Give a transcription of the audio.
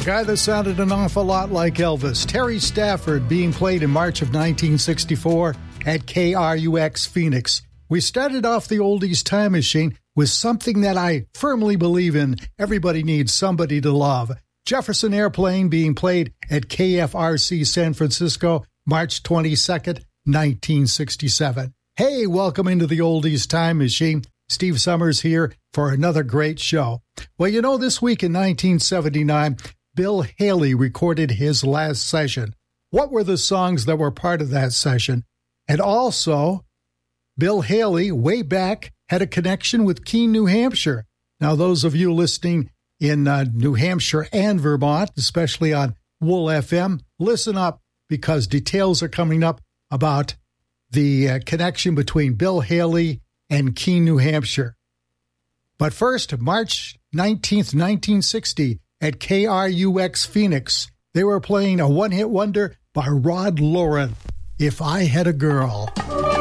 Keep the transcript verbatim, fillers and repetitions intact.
guy that sounded an awful lot like Elvis, Terry Stafford, being played in March of nineteen sixty-four at K R U X Phoenix. We started off the Oldies Time Machine with something that I firmly believe in. Everybody needs somebody to love. Jefferson Airplane, being played at K F R C San Francisco, March twenty-second, nineteen sixty-seven. Hey, welcome into the Oldies Time Machine. Steve Summers here for another great show. Well, you know, this week in nineteen seventy-nine, Bill Haley recorded his last session. What were the songs that were part of that session? And also, Bill Haley, way back, had a connection with Keene, New Hampshire. Now, those of you listening in uh, New Hampshire and Vermont, especially on Wool F M, listen up, because details are coming up about the uh, connection between Bill Haley and Keene, New Hampshire. But first, March nineteenth, nineteen sixty, at K R U X Phoenix, they were playing a one-hit wonder by Rod Lauren, If I Had a Girl.